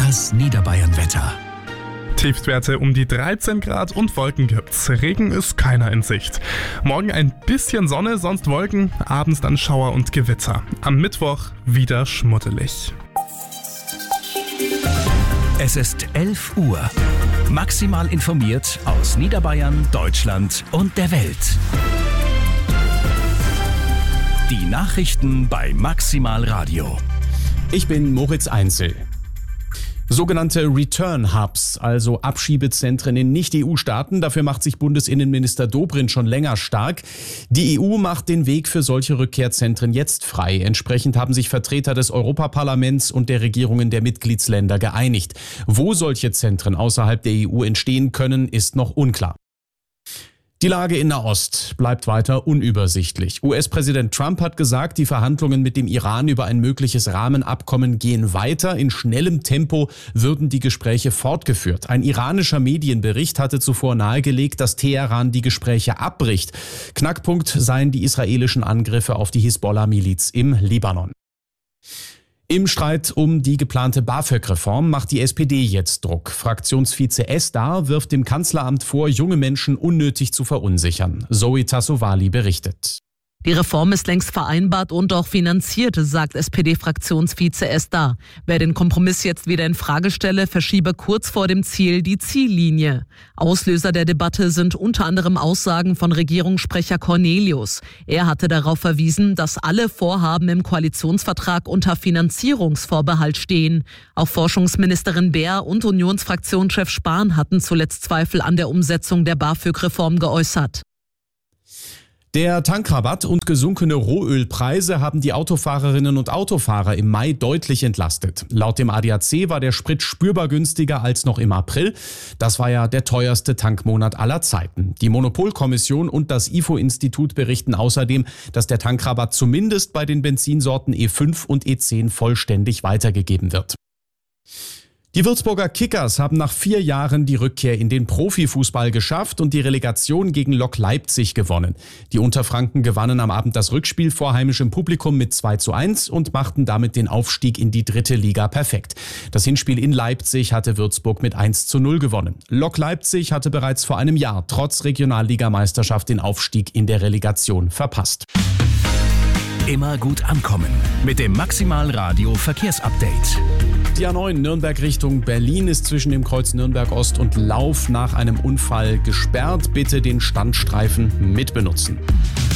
Das Niederbayern-Wetter. Tiefstwerte um die 13 Grad und Wolken gibt's. Regen ist keiner in Sicht. Morgen ein bisschen Sonne, sonst Wolken, abends dann Schauer und Gewitter. Am Mittwoch wieder schmuddelig. Es ist 11 Uhr. Maximal informiert aus Niederbayern, Deutschland und der Welt. Die Nachrichten bei Maximal Radio. Ich bin Moritz Einzel. Sogenannte Return Hubs, also Abschiebezentren in Nicht-EU-Staaten, dafür macht sich Bundesinnenminister Dobrindt schon länger stark. Die EU macht den Weg für solche Rückkehrzentren jetzt frei. Entsprechend haben sich Vertreter des Europaparlaments und der Regierungen der Mitgliedsländer geeinigt. Wo solche Zentren außerhalb der EU entstehen können, ist noch unklar. Die Lage in Nahost bleibt weiter unübersichtlich. US-Präsident Trump hat gesagt, die Verhandlungen mit dem Iran über ein mögliches Rahmenabkommen gehen weiter. In schnellem Tempo würden die Gespräche fortgeführt. Ein iranischer Medienbericht hatte zuvor nahegelegt, dass Teheran die Gespräche abbricht. Knackpunkt seien die israelischen Angriffe auf die Hisbollah-Miliz im Libanon. Im Streit um die geplante BAföG-Reform macht die SPD jetzt Druck. Fraktionsvize Esdar wirft dem Kanzleramt vor, junge Menschen unnötig zu verunsichern. Zoe Tassovali berichtet. Die Reform ist längst vereinbart und auch finanziert, sagt SPD-Fraktionsvize Esdar. Wer den Kompromiss jetzt wieder in Frage stelle, verschiebe kurz vor dem Ziel die Ziellinie. Auslöser der Debatte sind unter anderem Aussagen von Regierungssprecher Cornelius. Er hatte darauf verwiesen, dass alle Vorhaben im Koalitionsvertrag unter Finanzierungsvorbehalt stehen. Auch Forschungsministerin Beer und Unionsfraktionschef Spahn hatten zuletzt Zweifel an der Umsetzung der BAföG-Reform geäußert. Der Tankrabatt und gesunkene Rohölpreise haben die Autofahrerinnen und Autofahrer im Mai deutlich entlastet. Laut dem ADAC war der Sprit spürbar günstiger als noch im April. Das war ja der teuerste Tankmonat aller Zeiten. Die Monopolkommission und das IFO-Institut berichten außerdem, dass der Tankrabatt zumindest bei den Benzinsorten E5 und E10 vollständig weitergegeben wird. Die Würzburger Kickers haben nach 4 Jahren die Rückkehr in den Profifußball geschafft und die Relegation gegen Lok Leipzig gewonnen. Die Unterfranken gewannen am Abend das Rückspiel vor heimischem Publikum mit 2:1 und machten damit den Aufstieg in die 3. Liga perfekt. Das Hinspiel in Leipzig hatte Würzburg mit 1:0 gewonnen. Lok Leipzig hatte bereits vor einem Jahr trotz Regionalligameisterschaft den Aufstieg in der Relegation verpasst. Immer gut ankommen mit dem Maximal Radio Verkehrsupdate. Die A9 Nürnberg Richtung Berlin ist zwischen dem Kreuz Nürnberg Ost und Lauf nach einem Unfall gesperrt. Bitte den Standstreifen mitbenutzen.